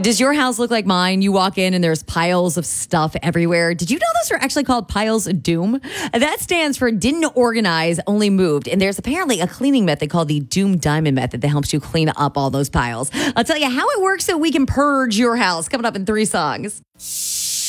Does your house look like mine? You walk in and there's piles of stuff everywhere. Did you know those are actually called piles of doom? That stands for didn't organize, only moved. And there's apparently a cleaning method called the Doom Diamond method that helps you clean up all those piles. I'll tell you how it works so we can purge your house. Coming up in 3 songs.